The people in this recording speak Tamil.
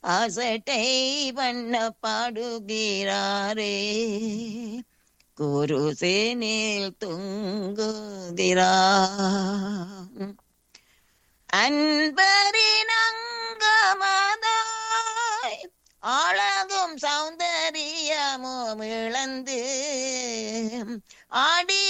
அசட்டை பண்ண பாடுகிறாரே, குருசேனில் தூங்குகிறார். அன்பரின் அங்கமதாய் அழகும் சௌந்தரியமும் இழந்து ஆடி